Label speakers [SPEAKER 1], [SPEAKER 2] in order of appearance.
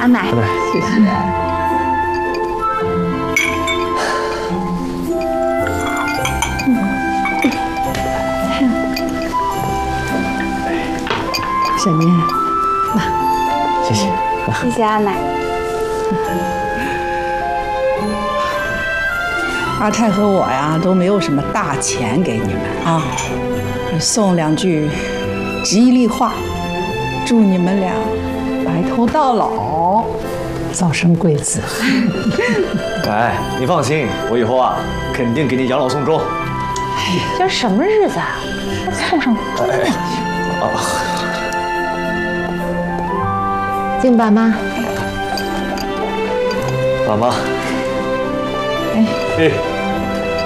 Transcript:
[SPEAKER 1] 奶。
[SPEAKER 2] 谢谢。小年，
[SPEAKER 3] 谢谢。
[SPEAKER 1] 谢谢阿奶。
[SPEAKER 2] 阿泰和我呀都没有什么大钱给你们啊，送2句吉利话，祝你们俩白头到老，早生贵子。
[SPEAKER 3] 哎，你放心，我以后啊肯定给你养老送终。
[SPEAKER 1] 这什么日子啊？送上
[SPEAKER 4] 敬爸妈。
[SPEAKER 3] 爸妈。哎。